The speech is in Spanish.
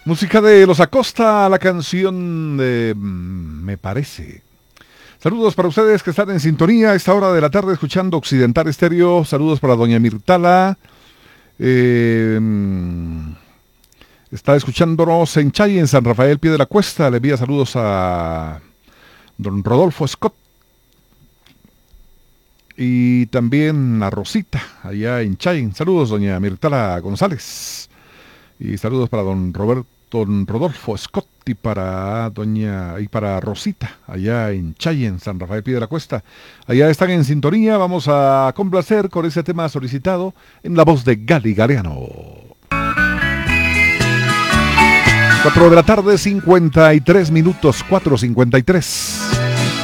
Música de Los Acosta, la canción de Me Parece. Saludos para ustedes que están en sintonía a esta hora de la tarde escuchando Occidental Estéreo. Saludos para doña Mirtala. Está escuchándonos en Chay, en San Rafael, Pie de la Cuesta. Le envía saludos a don Rodolfo Scott. Y también a Rosita, allá en Chay. Saludos, doña Mirtala González. Y saludos para don Rodolfo Scott y para Rosita, allá en Chay, en San Rafael Pie de la Cuesta. Allá están en sintonía. Vamos a complacer con ese tema solicitado en la voz de Gali Galeano. 4 de la tarde, 53 minutos, 4:53.